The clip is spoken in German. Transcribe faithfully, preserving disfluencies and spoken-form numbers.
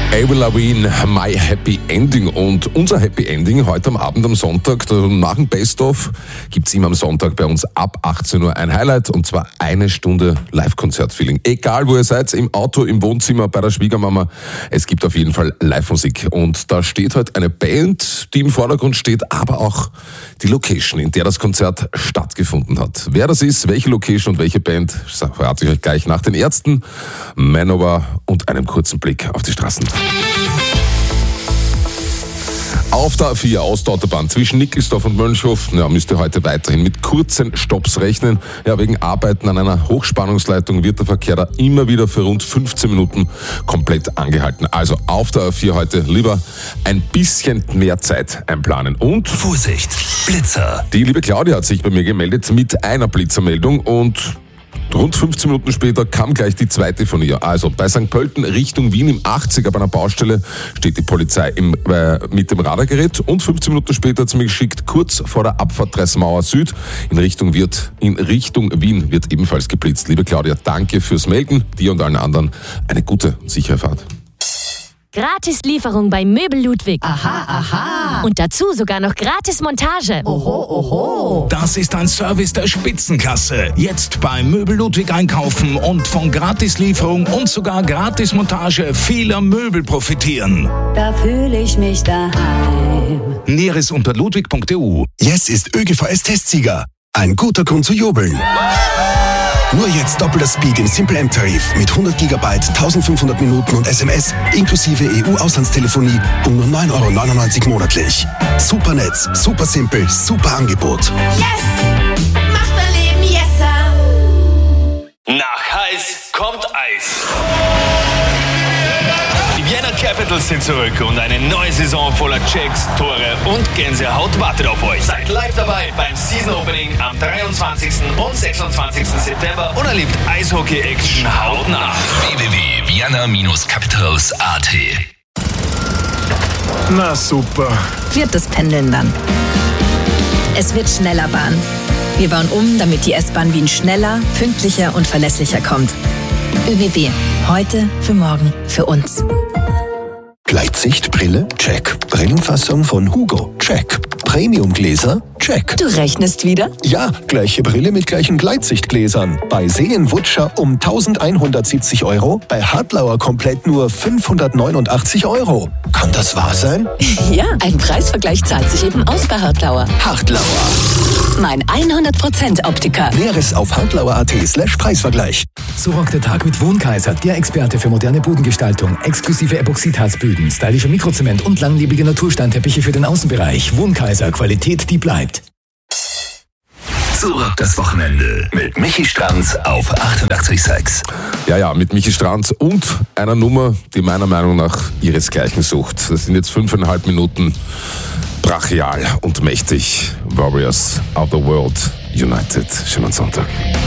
Avril Lavigne, My Happy Ending. Und unser Happy Ending heute am Abend am Sonntag, nach dem Best-of, gibt's immer am Sonntag bei uns ab achtzehn Uhr ein Highlight, und zwar eine Stunde Live-Konzert-Feeling. Egal wo ihr seid, im Auto, im Wohnzimmer, bei der Schwiegermama, es gibt auf jeden Fall Live-Musik. Und da steht heute eine Band, die im Vordergrund steht, aber auch die Location, in der das Konzert stattgefunden hat. Wer das ist, welche Location und welche Band, verrate ich euch gleich nach den Ärzten, Manowar und einem kurzen Blick auf die Straßen. Auf der A vier Ostautobahn zwischen Nickelsdorf und Mönchhof, ja, müsst ihr heute weiterhin mit kurzen Stopps rechnen. Ja, wegen Arbeiten an einer Hochspannungsleitung wird der Verkehr da immer wieder für rund fünfzehn Minuten komplett angehalten. Also auf der A vier heute lieber ein bisschen mehr Zeit einplanen. Und Vorsicht, Blitzer! Die liebe Claudia hat sich bei mir gemeldet mit einer Blitzermeldung, und rund fünfzehn Minuten später kam gleich die zweite von ihr. Also bei Sankt Pölten Richtung Wien im achtziger bei einer Baustelle steht die Polizei im, äh, mit dem Radargerät, und fünfzehn Minuten später hat sie mir geschickt, kurz vor der Abfahrt Dresmauer Süd in Richtung, wird, in Richtung Wien wird ebenfalls geblitzt. Liebe Claudia, danke fürs Melden. Dir und allen anderen eine gute, sichere Fahrt. Gratis-Lieferung bei Möbel Ludwig. Aha, aha. Und dazu sogar noch Gratis-Montage. Oho, oho. Das ist ein Service der Spitzenklasse. Jetzt bei Möbel Ludwig einkaufen und von Gratislieferung und sogar Gratismontage vieler Möbel profitieren. Da fühle ich mich daheim. Näheres unter ludwig punkt e u. Yes ist ÖGVS-Testsieger. Ein guter Grund zu jubeln. Nur jetzt doppelter Speed im Simple M-Tarif mit hundert Gigabyte, eintausendfünfhundert Minuten und S M S inklusive E U-Auslandstelefonie um nur neun Euro neunundneunzig monatlich. Super Netz, super simpel, super Angebot. Yes! Macht mein Leben yesser! Nach heiß kommt Eis. Die Vienna Capitals sind zurück und eine neue Saison voller Checks, Tore und Gänsehaut wartet auf euch. Seid live dabei beim Season Opening am dreiundzwanzigsten und sechsundzwanzigsten September und erlebt Eishockey-Action hautnah. w w w punkt vienna capitals punkt a t. Na super. Wird das Pendeln dann. Es wird schneller Bahn. Wir bauen um, damit die S-Bahn Wien schneller, pünktlicher und verlässlicher kommt. ÖBB. Heute, für morgen, für uns. Gleitsichtbrille? Check. Brillenfassung von Hugo? Check. Premiumgläser? Check. Du rechnest wieder? Ja, gleiche Brille mit gleichen Gleitsichtgläsern. Bei Seenwutscher um eintausendeinhundertsiebzig Euro, bei Hartlauer komplett nur fünfhundertneunundachtzig Euro. Kann das wahr sein? Ja, ein Preisvergleich zahlt sich eben aus bei Hartlauer. Hartlauer. Mein hundert Prozent Optiker. Näheres auf hartlauer.at slash Preisvergleich. So rockt der Tag mit Wohnkaiser, der Experte für moderne Bodengestaltung, exklusive Epoxidharzböden, stylischer Mikrozement und langlebige Natursteinteppiche für den Außenbereich. Wohnkaiser, Qualität, die bleibt. So rockt das Wochenende mit Michi Stranz auf achtundachtzig Komma sechs. Ja, ja, mit Michi Stranz und einer Nummer, die meiner Meinung nach ihresgleichen sucht. Das sind jetzt fünfeinhalb Minuten brachial und mächtig. Warriors of the World United. Schönen Sonntag.